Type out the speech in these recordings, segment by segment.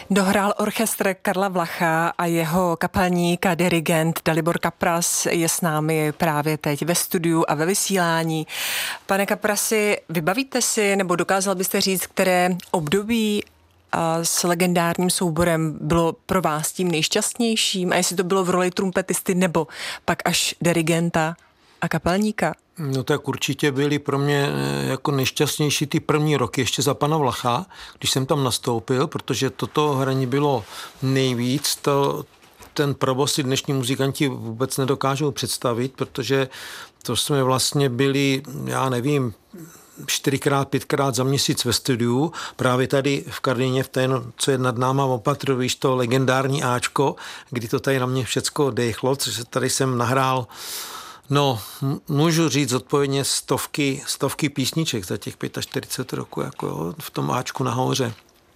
Dohrál orchestr Karla Vlacha a jeho kapelník a dirigent Dalibor Kapras je s námi právě teď ve studiu a ve vysílání. Pane Kaprasi, vybavíte si, nebo dokázal byste říct, které období s legendárním souborem bylo pro vás tím nejšťastnějším a jestli to bylo v roli trumpetisty nebo pak až dirigenta a kapelníka? No tak určitě byly pro mě jako nejšťastnější ty první roky ještě za pana Vlacha, když jsem tam nastoupil, protože toto hraní bylo nejvíc, ten provoz si dnešní muzikanti vůbec nedokážou představit, protože to jsme vlastně byli, já nevím, 4x, 5x za měsíc ve studiu, právě tady v Karlíně, v té, co je nad náma Opatrovíš, to legendární Ačko, kdy to tady na mě všecko dechlo, což tady jsem nahrál. No, můžu říct odpovědně stovky písniček za těch 45 roků, jako jo, v tom Ačku nahoře.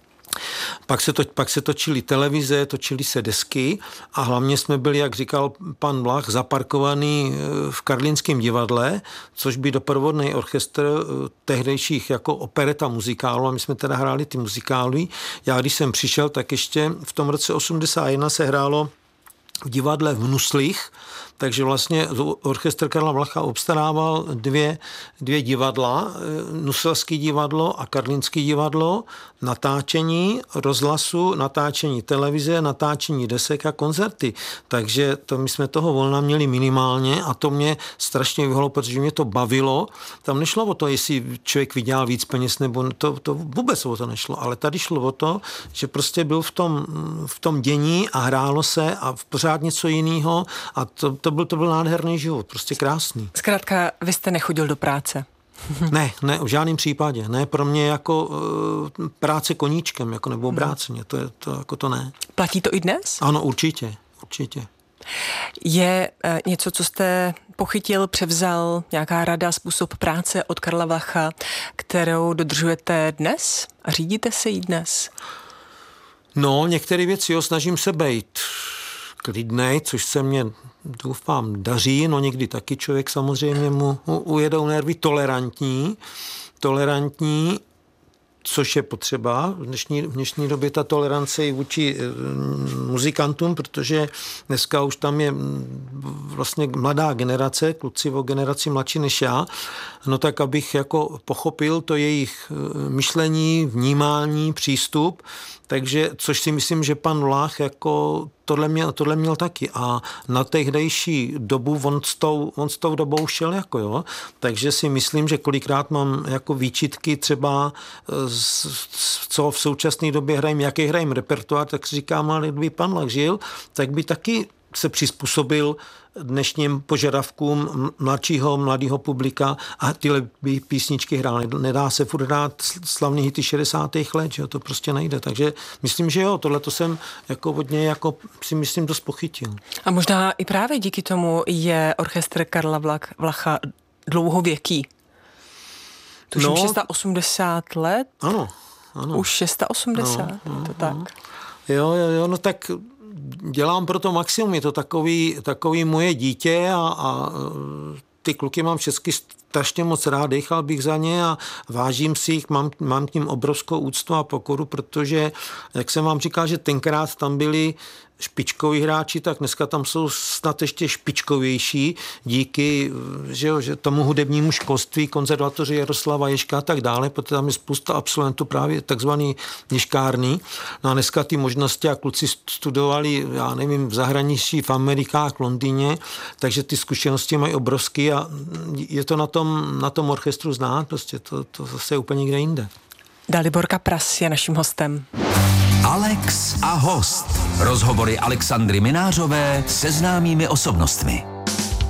Pak se točily televize, točily se desky a hlavně jsme byli, jak říkal pan Vlach, zaparkovaný v Karlínském divadle, což by doprovodný orchestr tehdejších jako opereta muzikálu, a my jsme teda hráli ty muzikály. Já když jsem přišel, tak ještě v tom roce 81 se hrálo v divadle v Nuslích, takže vlastně orchestr Karla Vlacha obstarával dvě divadla, Nuselské divadlo a Karlínské divadlo, natáčení rozhlasu, natáčení televize, natáčení desek a koncerty. Takže my jsme toho volna měli minimálně a to mě strašně vyhlo, protože mě to bavilo. Tam nešlo o to, jestli člověk vydělal víc peněz, nebo to vůbec o to nešlo, ale tady šlo o to, že prostě byl v tom dění a hrálo se a pořád něco jiného a to byl nádherný život, prostě krásný. Zkrátka, vy jste nechodil do práce? Ne, v žádném případě. Ne, pro mě jako práce koníčkem, jako nebo obráceně, to ne. Platí to i dnes? Ano, určitě. Je něco, co jste pochytil, převzal, nějaká rada, způsob práce od Karla Vlacha, kterou dodržujete dnes a řídíte se jí dnes? No, některé věci, snažím se být klidnej, což se mně, doufám, daří, no někdy taky člověk samozřejmě mu ujedou nervy, tolerantní, což je potřeba v dnešní době ta tolerance i vůči muzikantům, protože dneska už tam je vlastně mladá generace, kluci o generaci mladší než já, no tak abych jako pochopil to jejich myšlení, vnímání, přístup, takže což si myslím, že pan Vlach jako tohle měl taky a na tehdejší dobu on s tou dobou šel jako jo, takže si myslím, že kolikrát mám jako výčitky třeba co v současné době hrajeme, jaký hrajeme repertoár, tak si říkám, ale kdyby pan Vlach žil, tak by taky se přizpůsobil dnešním požadavkům mladého publika a tyhle písničky hrál. Nedá se furt hrát slavný hity 60. let, že jo, to prostě nejde. Takže myslím, že jo, tohle to jsem jako od něj jako si myslím dost pochytil. A možná i právě díky tomu je orchestr Karla Vlacha dlouhověký. Tuším 680 let? Ano. Už 680, to tak. Jo, no tak dělám pro to maximum, je to takový moje dítě a ty kluky mám všechny strašně moc rád, dechal bych za ně a vážím si jich, mám k ním obrovskou úctu a pokoru, protože, jak jsem vám říkal, že tenkrát tam byli špičkoví hráči, tak dneska tam jsou snad ještě špičkovější díky že tomu hudebnímu školství, konzervatoři Jaroslava Ježka a tak dále, protože tam je spousta absolventů právě takzvaný ježkárný. No a dneska ty možnosti a kluci studovali, já nevím, v zahraničí, v Amerikách, v Londýně, takže ty zkušenosti mají obrovský a je to na tom orchestru znát, prostě to zase je úplně někde jinde. Dalibor Kapras je naším hostem. Alex a host. Rozhovory Alexandry Minářové se známými osobnostmi.